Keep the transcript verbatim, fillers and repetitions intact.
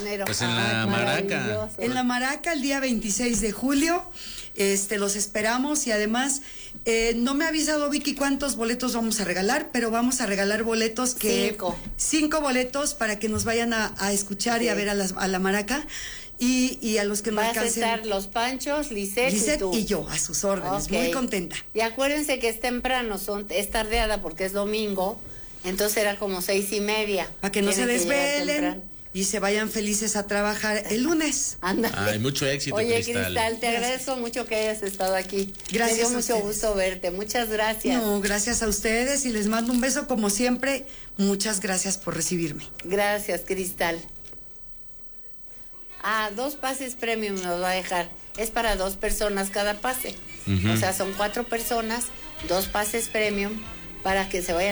Janeiro. Pues en la Maraca. En la Maraca, el día veintiséis de julio, este, los esperamos y además, eh, no me ha avisado Vicky cuántos boletos vamos a regalar, pero vamos a regalar boletos que... Cinco. Cinco boletos para que nos vayan a, a escuchar Sí. y a ver a, las, a la Maraca y, y a los que no Vas a alcancen. estar los Panchos, Lisette, Lisette y tú. y yo, a sus órdenes, Ok. muy contenta. Y acuérdense que es temprano, son, es tardeada porque es domingo, entonces era como seis y media. Para que no se Tienen que llegar desvelen temprano. y se vayan felices a trabajar el lunes. Ándale. Ay, mucho éxito, Oye, Cristal. Cristal, te Gracias. agradezco mucho que hayas estado aquí. Gracias Me dio a mucho ustedes. gusto verte. Muchas gracias. No, gracias a ustedes y les mando un beso como siempre. Muchas gracias por recibirme. Gracias, Cristal. Ah, dos pases premium nos va a dejar. Es para dos personas cada pase. Ujú. O sea, son cuatro personas, dos pases premium para que se vayan